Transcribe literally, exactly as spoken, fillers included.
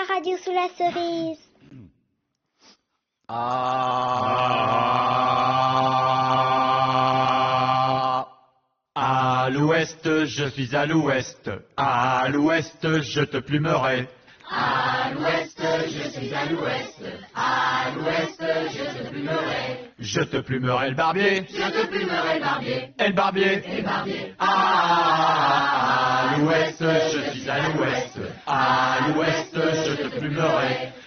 radio sous la cerise. Ah, à l'ouest, je suis à l'ouest. À l'ouest, je te plumerai. À l'ouest, je suis à l'ouest. À l'ouest, je te plumerai. Je te plumerai le barbier. Je te plumerai le barbier. Et le barbier. Et le barbier. Ah, à l'ouest, je suis à l'ouest. À l'ouest, je te plumerai.